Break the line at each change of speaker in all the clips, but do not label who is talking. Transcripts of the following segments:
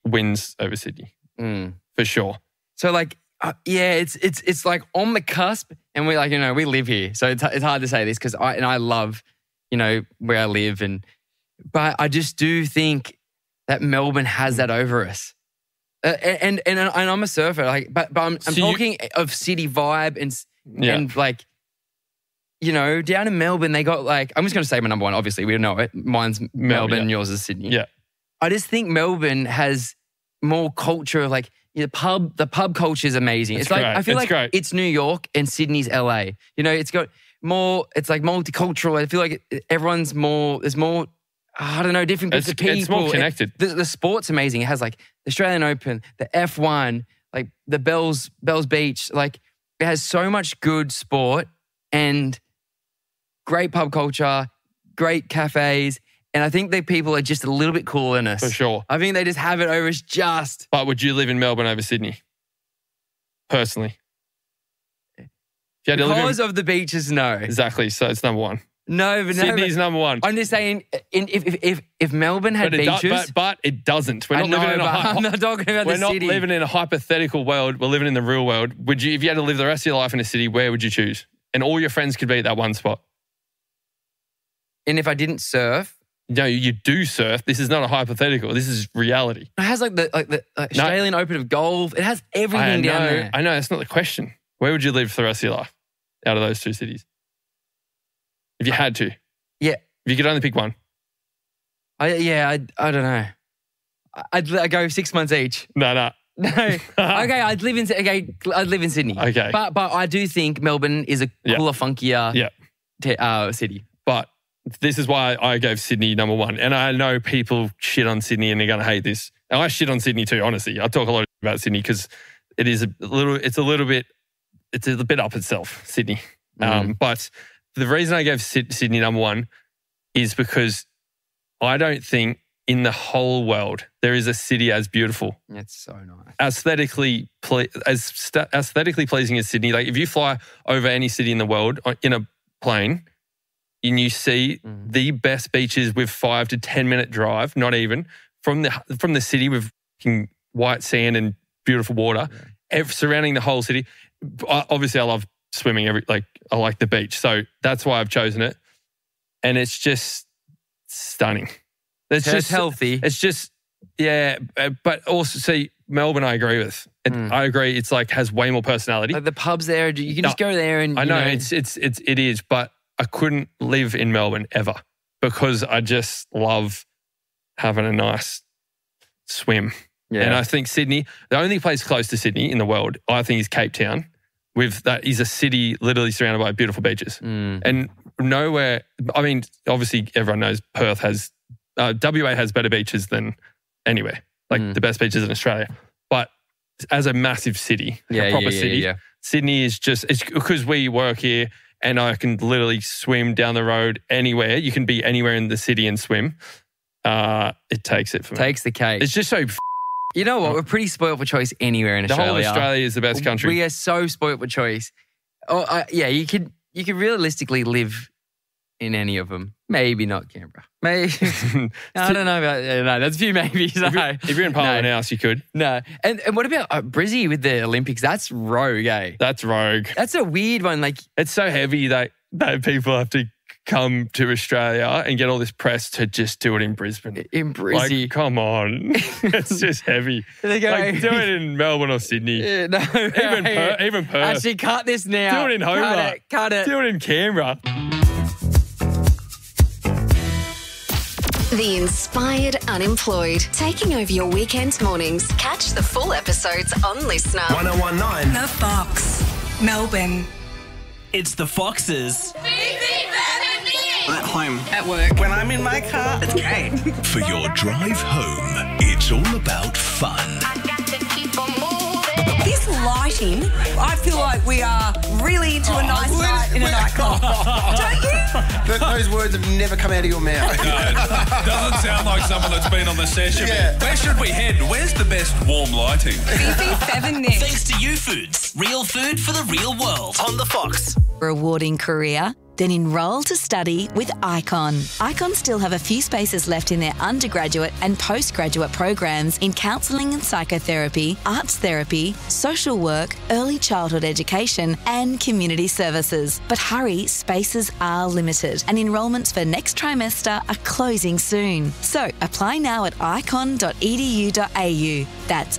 wins over Sydney for sure.
So like, it's like on the cusp, and we like, we live here, so it's hard to say this because I love, where I live, but I just do think that Melbourne has that over us. And I'm a surfer, like, but I'm talking of city vibe and like, down in Melbourne they got like, I'm just going to say my number one. Obviously, we don't know it. Mine's Melbourne, yours is Sydney.
Yeah, I
just think Melbourne has more culture of like the pub culture is amazing. It's like great. I feel like great. It's New York and Sydney's LA. It's got more. It's like multicultural. I feel like everyone's more. There's more. I don't know, different groups of people.
It's more connected.
The sport's amazing. It has like the Australian Open, the F1, like the Bells Beach. Like it has so much good sport and great pub culture, great cafes. And I think that people are just a little bit cooler than us.
For sure.
I think they just have it over us just.
But would you live in Melbourne over Sydney? Personally?
Because of the beaches, no.
Exactly. So it's number one.
No, but
Sydney's number one.
I'm just saying, if Melbourne had beaches,
but it doesn't. We're not living in
I'm not talking about the city.
We're not living in a hypothetical world. We're living in the real world. Would you, if you had to live the rest of your life in a city, where would you choose? And all your friends could be at that one spot.
And if I didn't surf,
no, you do surf. This is not a hypothetical. This is reality.
It has like the Australian Open of golf. It has everything down there.
I know. That's not the question. Where would you live for the rest of your life out of those two cities? If you had to.
Yeah.
If you could only pick one.
I don't know. I'd go 6 months each.
No.
Okay, I'd live in Sydney.
Okay.
But I do think Melbourne is a cooler, funkier city.
But this is why I gave Sydney number one. And I know people shit on Sydney and they're going to hate this. And I shit on Sydney too, honestly. I talk a lot about Sydney because it's a bit up itself, Sydney. But the reason I gave Sydney number one is because I don't think in the whole world there is a city as beautiful.
It's so nice.
Aesthetically pleasing as Sydney. Like if you fly over any city in the world in a plane and you see the best beaches with 5 to 10 minute drive, not even, from the city with white sand and beautiful water, surrounding the whole city. Obviously, I love swimming. I like the beach. So that's why I've chosen it. And it's just stunning. It's just
healthy.
It's just, but also, see, Melbourne I agree with. I agree. It's like has way more personality.
Like the pubs there, you can just go there and
I know. It is, but I couldn't live in Melbourne ever because I just love having a nice swim. Yeah. And I think Sydney, the only place close to Sydney in the world, I think, is Cape Town. That is a city literally surrounded by beautiful beaches. And nowhere, I mean, obviously everyone knows Perth has, WA has better beaches than anywhere, like the best beaches in Australia. But as a massive city, a proper city, Sydney is just, it's because we work here and I can literally swim down the road anywhere. You can be anywhere in the city and swim. It takes it for me.
Takes the cake.
It's just so...
You know what? We're pretty spoiled for choice anywhere in Australia.
The whole Australia is the best country.
We are so spoiled for choice. You could realistically live in any of them. Maybe not Canberra. Maybe. I don't know about no. That's a few maybes.
If you're in Parliament House, you could.
No. And what about Brizzy with the Olympics? That's rogue, eh?
That's rogue.
That's a weird one. Like
it's so heavy that people have to come to Australia and get all this press to just do it in Brisbane.
In Brizzy.
Like, come on. It's just heavy.
They go,
like, do it in Melbourne or Sydney.
No,
even Perth.
Actually, cut this now.
Do it in Hobart.
Cut it.
Do it in Canberra.
The Inspired Unemployed, taking over your weekend mornings. Catch the full episodes on Listener.
1019.
The Fox, Melbourne.
It's the Foxes.
At home.
At work.
When I'm in my car, it's great.
For your drive home, it's all about fun.
This lighting, I feel like we are really into a nice night in a nightclub. Don't you?
Those words have never come out of your mouth.
No, it doesn't sound like someone that's been on the session.
Yeah.
Where should we head? Where's the best warm lighting?
BB7 Nick.
Thanks to You Foods. Real food for the real world. On the Fox.
Rewarding career? Then enrol to study with Icon. Icon still have a few spaces left in their undergraduate and postgraduate programs in counselling and psychotherapy, arts therapy, social work, early childhood education and community services. But hurry, spaces are limited and enrolments for next trimester are closing soon. So apply now at icon.edu.au. That's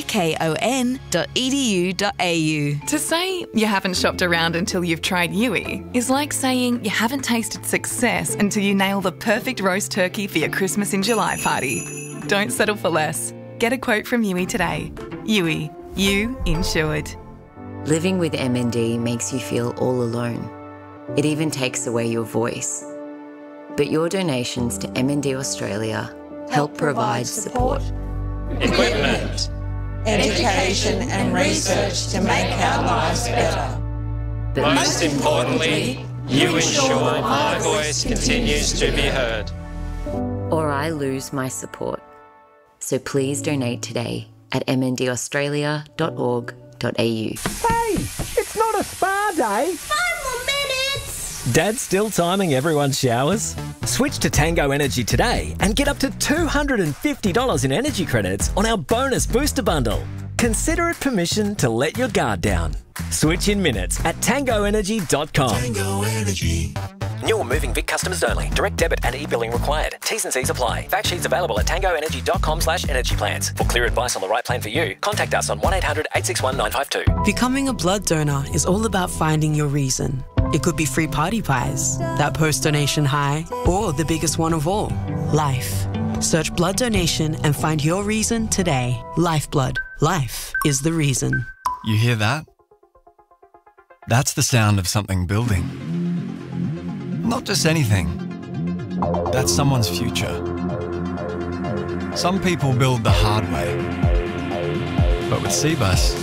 icon.edu.au.
To say you haven't shopped around until you've tried Yui is like saying you haven't tasted success until you nail the perfect roast turkey for your Christmas in July party. Don't settle for less. Get a quote from Yui today. Yui, you insured.
Living with MND makes you feel all alone. It even takes away your voice. But your donations to MND Australia help provide support,
equipment, education and research to make our lives better.
But most importantly, you ensure my voice continues to be heard.
Or I lose my support. So please donate today at mndaustralia.org.au.
Hey, it's not a spa day.
5 more minutes.
Dad's still timing everyone's showers? Switch to Tango Energy today and get up to $250 in energy credits on our bonus booster bundle. Consider it permission to let your guard down. Switch in minutes at tangoenergy.com.
Tango Energy.
New or moving Vic customers only. Direct debit and e-billing required. T's and C's apply. Fact sheets available at tangoenergy.com/energy plans. For clear advice on the right plan for you, contact us on 1-800-861-952.
Becoming a blood donor is all about finding your reason. It could be free party pies, that post-donation high, or the biggest one of all, life. Search blood donation and find your reason today. Lifeblood. Life is the reason.
You hear that? That's the sound of something building. Not just anything. That's someone's future. Some people build the hard way. But with Cbus,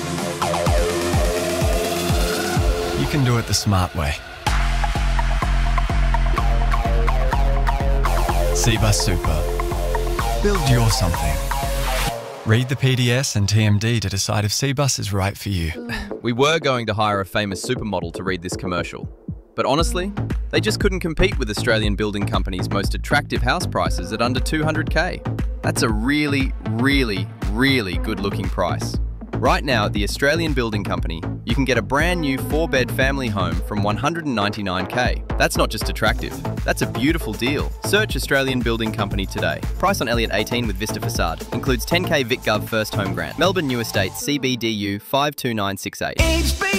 you can do it the smart way. Cbus Super. Build your something. Read the PDS and TMD to decide if Cbus is right for you.
We were going to hire a famous supermodel to read this commercial. But honestly, they just couldn't compete with Australian building companies' most attractive house prices at under $200K. That's a really, really, really good-looking price. Right now at the Australian Building Company, you can get a brand new 4-bed family home from $199K. That's not just attractive, that's a beautiful deal. Search Australian Building Company today. Price on Elliott 18 with Vista Facade. Includes 10K VicGov first home grant. Melbourne New Estate CBDU 52968.